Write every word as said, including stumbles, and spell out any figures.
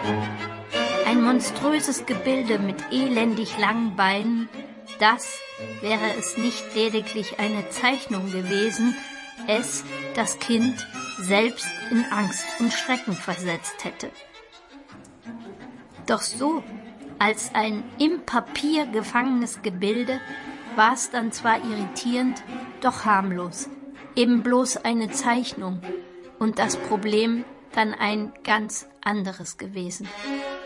Ein monströses Gebilde mit elendig langen Beinen, das, wäre es nicht lediglich eine Zeichnung gewesen, es, das Kind, selbst in Angst und Schrecken versetzt hätte. Doch so, als ein im Papier gefangenes Gebilde, war es dann zwar irritierend, doch harmlos, eben bloß eine Zeichnung und das Problem dann ein ganz anderes gewesen.